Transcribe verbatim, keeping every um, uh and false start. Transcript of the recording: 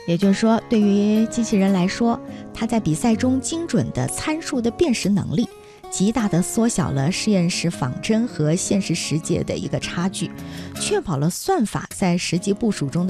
也就是说，对于机器人来说，它在比赛中精准的参数的辨识能力，极大地缩小了实验室仿真和现实世界的一个差距，确保了算法在实际部署中的